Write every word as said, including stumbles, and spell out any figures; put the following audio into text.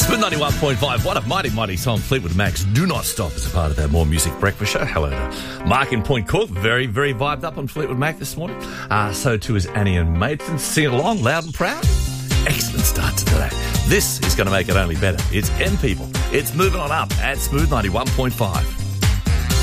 Smooth ninety-one point five. What a mighty, mighty song. Fleetwood Mac's Do Not Stop as a part of our More Music Breakfast show. Hello to Mark in Point Cook. Very, very vibed up on Fleetwood Mac this morning. Uh, so too is Annie and Maidstone. Sing along loud and proud. Excellent start to today. This is going to make it only better. It's M People. It's moving on up at Smooth ninety-one point five.